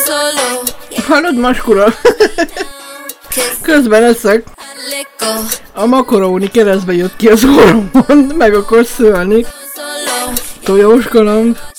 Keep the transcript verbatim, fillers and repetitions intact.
Hallod, Maskura? Közben eszek. A makaróni keresztbe jött ki az orromon, meg akar szölni. Tojós kaland.